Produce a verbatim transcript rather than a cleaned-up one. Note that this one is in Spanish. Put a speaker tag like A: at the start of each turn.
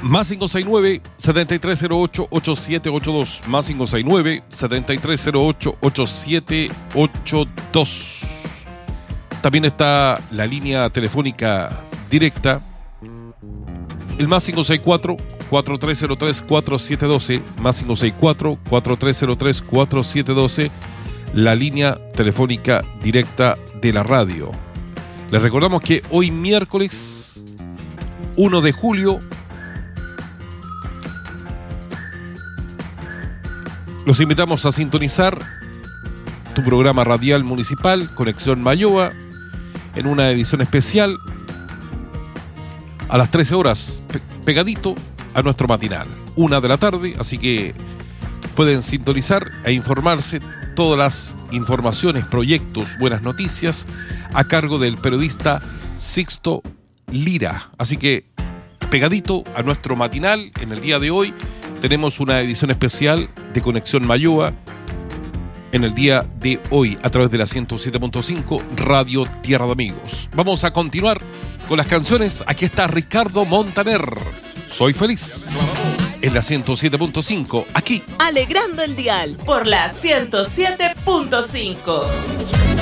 A: Más cinco seis nueve, siete tres cero ocho, ocho siete ocho dos. Más cinco seis nueve, siete tres cero ocho, ocho siete ocho dos. También está la línea telefónica directa, el más cinco seis cuatro, cuatro tres cero tres, cuatro siete uno dos. Más cinco seis cuatro, cuatro tres cero tres, cuatro siete uno dos. La línea telefónica directa de la radio. Les recordamos que hoy miércoles uno de julio los invitamos a sintonizar tu programa radial municipal, Conexión Mayoa, en una edición especial a las trece horas, pe- pegadito a nuestro matinal, una de la tarde, así que pueden sintonizar e informarse todas las informaciones, proyectos, buenas noticias a cargo del periodista Sixto Lira. Así que pegadito a nuestro matinal, en el día de hoy tenemos una edición especial de Conexión Mayoa en el día de hoy a través de la ciento siete punto cinco Radio Tierra de Amigos. Vamos a continuar con las canciones. Aquí está Ricardo Montaner, Soy Feliz, en la ciento siete punto cinco, aquí
B: alegrando el dial por la ciento siete punto cinco.